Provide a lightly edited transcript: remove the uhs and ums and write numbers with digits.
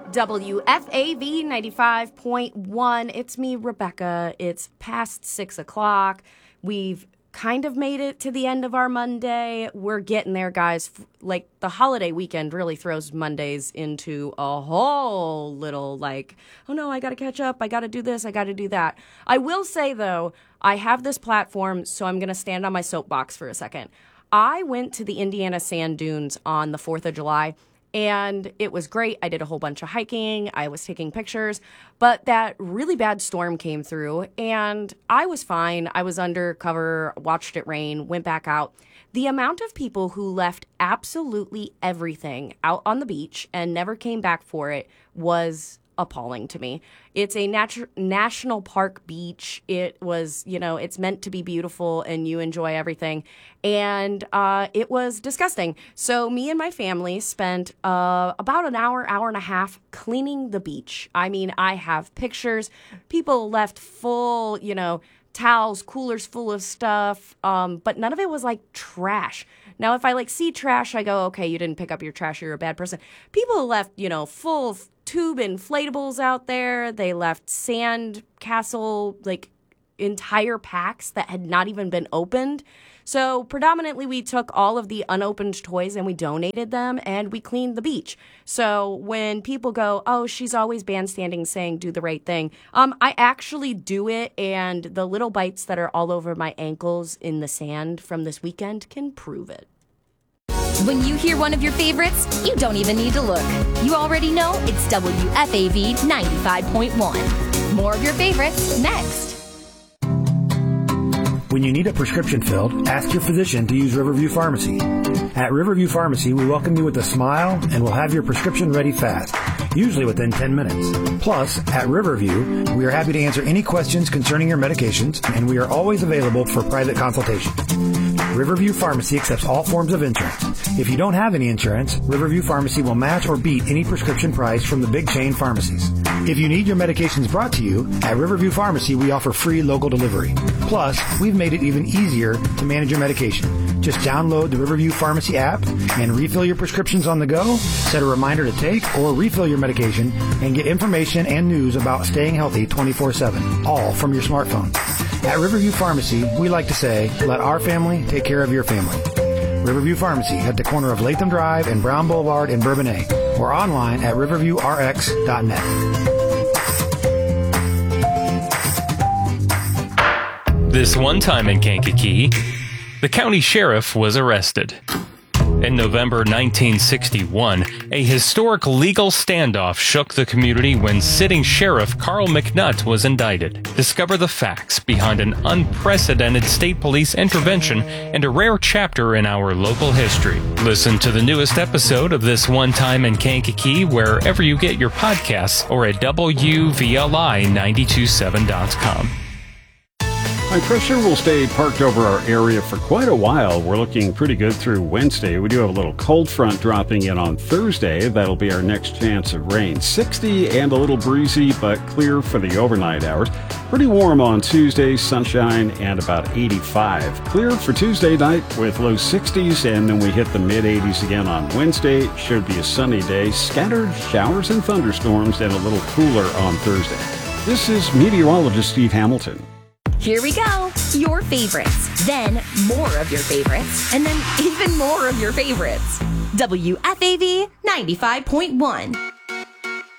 WFAV 95.1. It's me, Rebecca. It's past 6 o'clock. We've kind of made it to the end of our Monday. We're getting there, guys. Like, the holiday weekend really throws Mondays into a whole little, like, oh no, I gotta catch up. I gotta do this. I gotta do that. I will say, though, I have this platform, so I'm gonna stand on my soapbox for a second. I went to the Indiana Sand Dunes on the 4th of July. And it was great. I did a whole bunch of hiking. I was taking pictures. But that really bad storm came through, and I was fine. I was under cover, watched it rain, went back out. The amount of people who left absolutely everything out on the beach and never came back for it was appalling to me. It's a national park beach. It was, it's meant to be beautiful and you enjoy everything. And it was disgusting. So me and my family spent about an hour and a half cleaning the beach. I mean, I have pictures. People left full, towels, coolers full of stuff. But none of it was like trash. Now, if I see trash, I go, okay, you didn't pick up your trash. You're a bad person. People left, full tube inflatables out there. They left sand castle, entire packs that had not even been opened. So predominantly we took all of the unopened toys and we donated them and we cleaned the beach. So when people go, oh, she's always bandstanding saying do the right thing, I actually do it, and the little bites that are all over my ankles in the sand from this weekend can prove it. When you hear one of your favorites, you don't even need to look. You already know it's WFAV 95.1. More of your favorites next. When you need a prescription filled, ask your physician to use Riverview Pharmacy. At Riverview Pharmacy, we welcome you with a smile and we'll have your prescription ready fast, usually within 10 minutes. Plus, at Riverview, we are happy to answer any questions concerning your medications, and we are always available for private consultation. Riverview Pharmacy accepts all forms of insurance. If you don't have any insurance, Riverview Pharmacy will match or beat any prescription price from the big chain pharmacies. If you need your medications brought to you, at Riverview Pharmacy, we offer free local delivery. Plus, we've made it even easier to manage your medication. Just download the Riverview Pharmacy app and refill your prescriptions on the go, set a reminder to take or refill your medication, and get information and news about staying healthy 24/7, all from your smartphone. At Riverview Pharmacy, we like to say, let our family take care of your family. Riverview Pharmacy at the corner of Latham Drive and Brown Boulevard in Bourbonnais, or online at riverviewrx.net. This one time in Kankakee, the county sheriff was arrested. In November 1961, a historic legal standoff shook the community when sitting Sheriff Carl McNutt was indicted. Discover the facts behind an unprecedented state police intervention and a rare chapter in our local history. Listen to the newest episode of This One Time in Kankakee wherever you get your podcasts or at WVLI927.com. High pressure will stay parked over our area for quite a while. We're looking pretty good through Wednesday. We do have a little cold front dropping in on Thursday. That'll be our next chance of rain. 60 and a little breezy, but clear for the overnight hours. Pretty warm on Tuesday, sunshine and about 85. Clear for Tuesday night with low 60s, and then we hit the mid-80s again on Wednesday. Should be a sunny day. Scattered showers and thunderstorms and a little cooler on Thursday. This is meteorologist Steve Hamilton. Here we go. Your favorites, then more of your favorites, and then even more of your favorites. WFAV 95.1.